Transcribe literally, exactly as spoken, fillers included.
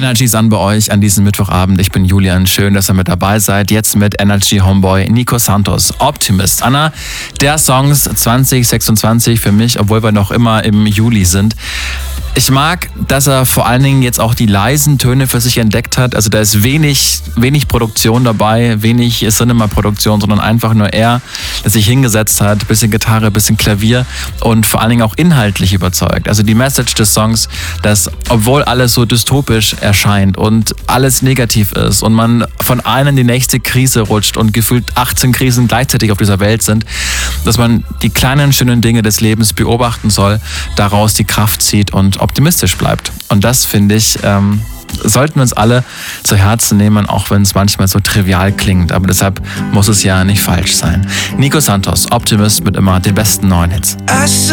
Energy ist an bei euch an diesem Mittwochabend. Ich bin Julian. Schön, dass ihr mit dabei seid. Jetzt mit Energy Homeboy Nico Santos. Optimist. Einer der Songs zwanzig sechsundzwanzig für mich, obwohl wir noch immer im Juli sind. Ich mag, dass er vor allen Dingen jetzt auch die leisen Töne für sich entdeckt hat. Also da ist wenig, wenig Produktion dabei, wenig Cinema-Produktion, sondern einfach nur er, der sich hingesetzt hat, bisschen Gitarre, bisschen Klavier und vor allen Dingen auch inhaltlich überzeugt. Also die Message des Songs, dass obwohl alles so dystopisch erscheint und alles negativ ist und man von einer in die nächste Krise rutscht und gefühlt achtzehn Krisen gleichzeitig auf dieser Welt sind, dass man die kleinen, schönen Dinge des Lebens beobachten soll, daraus die Kraft zieht und optimistisch bleibt. Und das, finde ich, ähm, sollten wir uns alle zu Herzen nehmen, auch wenn es manchmal so trivial klingt. Aber deshalb muss es ja nicht falsch sein. Nico Santos, Optimist mit immer den besten neuen Hits.